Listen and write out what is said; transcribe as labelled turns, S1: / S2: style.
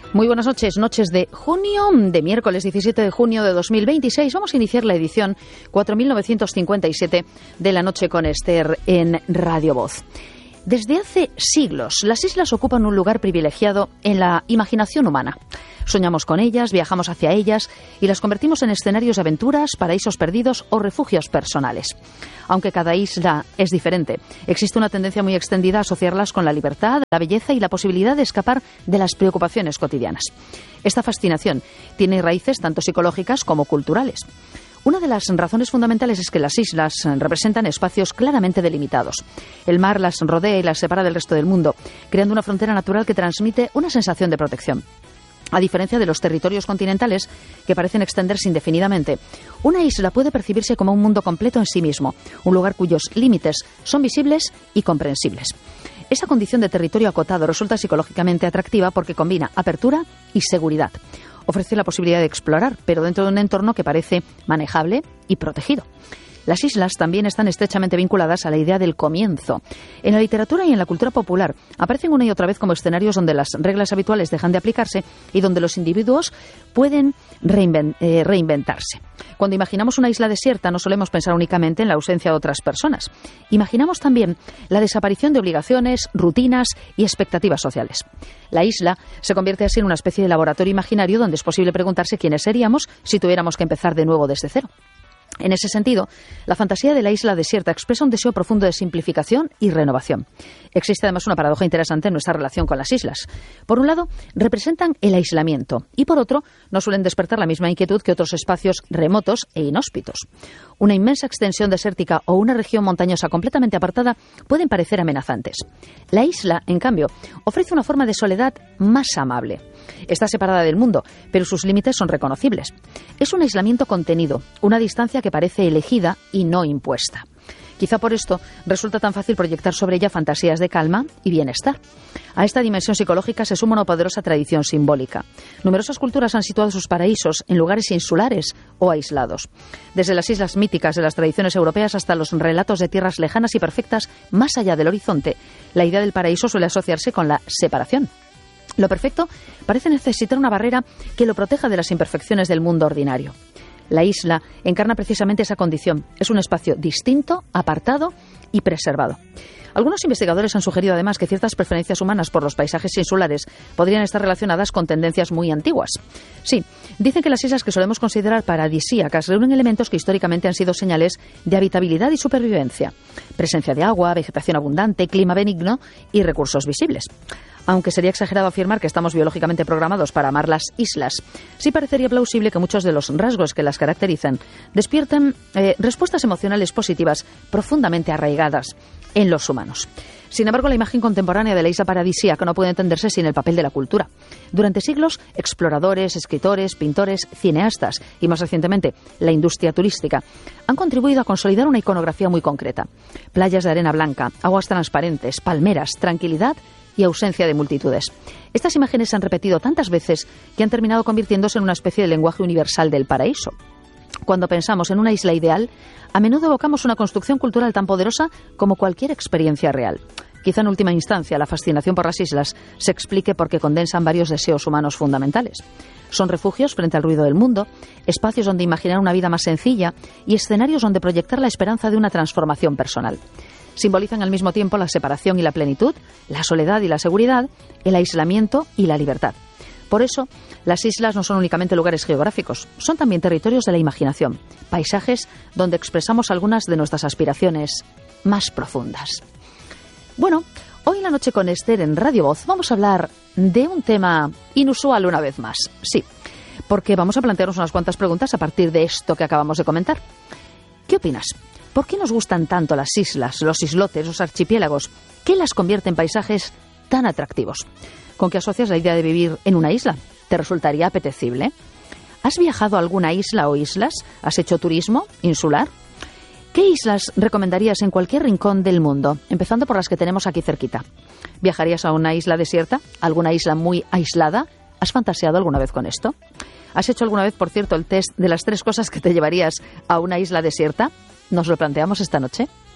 S1: Muy buenas noches, noches de junio, de miércoles 17 de junio de 2026. Vamos a iniciar la edición 4957 de La Noche con Esther en Radio Voz. Desde hace siglos, las islas ocupan un lugar privilegiado en la imaginación humana. Soñamos con ellas, viajamos hacia ellas y las convertimos en escenarios de aventuras, paraísos perdidos o refugios personales. Aunque cada isla es diferente, existe una tendencia muy extendida a asociarlas con la libertad, la belleza y la posibilidad de escapar de las preocupaciones cotidianas. Esta fascinación tiene raíces tanto psicológicas como culturales. Una de las razones fundamentales es que las islas representan espacios claramente delimitados. El mar las rodea y las separa del resto del mundo, creando una frontera natural que transmite una sensación de protección. A diferencia de los territorios continentales, que parecen extenderse indefinidamente, una isla puede percibirse como un mundo completo en sí mismo, un lugar cuyos límites son visibles y comprensibles. Esa condición de territorio acotado resulta psicológicamente atractiva porque combina apertura y seguridad. Ofrece la posibilidad de explorar, pero dentro de un entorno que parece manejable y protegido. Las islas también están estrechamente vinculadas a la idea del comienzo. En la literatura y en la cultura popular aparecen una y otra vez como escenarios donde las reglas habituales dejan de aplicarse y donde los individuos pueden reinventarse. Cuando imaginamos una isla desierta no solemos pensar únicamente en la ausencia de otras personas. Imaginamos también la desaparición de obligaciones, rutinas y expectativas sociales. La isla se convierte así en una especie de laboratorio imaginario donde es posible preguntarse quiénes seríamos si tuviéramos que empezar de nuevo desde cero. En ese sentido, la fantasía de la isla desierta expresa un deseo profundo de simplificación y renovación. Existe además una paradoja interesante en nuestra relación con las islas. Por un lado, representan el aislamiento y por otro, no suelen despertar la misma inquietud que otros espacios remotos e inhóspitos. Una inmensa extensión desértica o una región montañosa completamente apartada pueden parecer amenazantes. La isla, en cambio, ofrece una forma de soledad más amable. Está separada del mundo, pero sus límites son reconocibles. Es un aislamiento contenido, una distancia que parece elegida y no impuesta. Quizá por esto resulta tan fácil proyectar sobre ella fantasías de calma y bienestar. A esta dimensión psicológica se suma una poderosa tradición simbólica. Numerosas culturas han situado sus paraísos en lugares insulares o aislados. Desde las islas míticas de las tradiciones europeas hasta los relatos de tierras lejanas y perfectas más allá del horizonte, la idea del paraíso suele asociarse con la separación. Lo perfecto parece necesitar una barrera que lo proteja de las imperfecciones del mundo ordinario. La isla encarna precisamente esa condición. Es un espacio distinto, apartado y preservado. Algunos investigadores han sugerido además que ciertas preferencias humanas por los paisajes insulares podrían estar relacionadas con tendencias muy antiguas. Sí, dicen que las islas que solemos considerar paradisíacas reúnen elementos que históricamente han sido señales de habitabilidad y supervivencia. Presencia de agua, vegetación abundante, clima benigno y recursos visibles. Aunque sería exagerado afirmar que estamos biológicamente programados para amar las islas, sí parecería plausible que muchos de los rasgos que las caracterizan despierten respuestas emocionales positivas profundamente arraigadas en los humanos. Sin embargo, la imagen contemporánea de la isla paradisíaca no puede entenderse sin el papel de la cultura. Durante siglos, exploradores, escritores, pintores, cineastas y, más recientemente, la industria turística han contribuido a consolidar una iconografía muy concreta. Playas de arena blanca, aguas transparentes, palmeras, tranquilidad y ausencia de multitudes. Estas imágenes se han repetido tantas veces que han terminado convirtiéndose en una especie de lenguaje universal del paraíso. Cuando pensamos en una isla ideal, a menudo evocamos una construcción cultural tan poderosa como cualquier experiencia real. Quizá en última instancia la fascinación por las islas se explique porque condensan varios deseos humanos fundamentales. Son refugios frente al ruido del mundo, espacios donde imaginar una vida más sencilla y escenarios donde proyectar la esperanza de una transformación personal. Simbolizan al mismo tiempo la separación y la plenitud, la soledad y la seguridad, el aislamiento y la libertad. Por eso, las islas no son únicamente lugares geográficos, son también territorios de la imaginación, paisajes donde expresamos algunas de nuestras aspiraciones más profundas. Bueno, hoy en La Noche con Esther en Radio Voz vamos a hablar de un tema inusual una vez más. Sí, porque vamos a plantearnos unas cuantas preguntas a partir de esto que acabamos de comentar. ¿Qué opinas? ¿Por qué nos gustan tanto las islas, los islotes, los archipiélagos? ¿Qué las convierte en paisajes tan atractivos? ¿Con qué asocias la idea de vivir en una isla? ¿Te resultaría apetecible? ¿Has viajado a alguna isla o islas? ¿Has hecho turismo insular? ¿Qué islas recomendarías en cualquier rincón del mundo? Empezando por las que tenemos aquí cerquita. ¿Viajarías a una isla desierta? ¿Alguna isla muy aislada? ¿Has fantaseado alguna vez con esto? ¿Has hecho alguna vez, por cierto, el test de las 3 cosas que te llevarías a una isla desierta? ¿Nos lo planteamos esta noche?